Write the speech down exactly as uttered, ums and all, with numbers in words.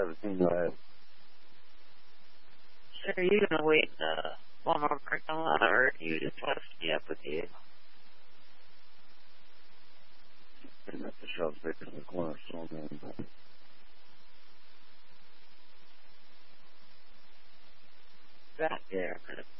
everything go ahead. So are you going to wait in the Walmart parking lot, or do you just want to meet up with you? And that's the shelves back in the corner, so man. Back there.